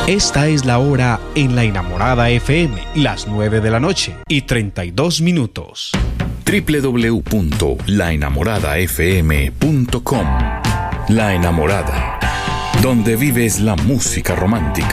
Esta es la hora en La Enamorada FM, las 9 de la noche y 32 minutos. www.laenamoradafm.com. La Enamorada, donde vives la música romántica.